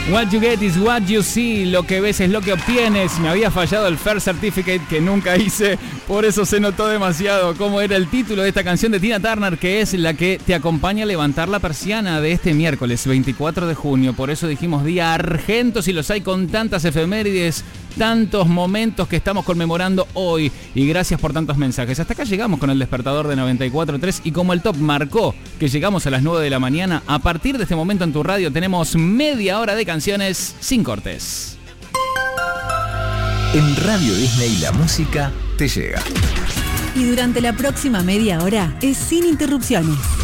What you get is what you see. Lo que ves es lo que obtienes. Me había fallado el First Certificate que nunca hice. Por eso se notó demasiado cómo era el título de esta canción de Tina Turner, que es la que te acompaña a levantar la persiana de este miércoles 24 de junio. Por eso dijimos día argento, si los hay con tantas efemérides, tantos momentos que estamos conmemorando hoy. Y gracias por tantos mensajes. Hasta acá llegamos con el despertador de 94.3 y como el top marcó que llegamos a las 9 de la mañana, a partir de este momento en tu radio tenemos media hora de canciones sin cortes. En Radio Disney la música te llega. Y durante la próxima media hora es sin interrupciones.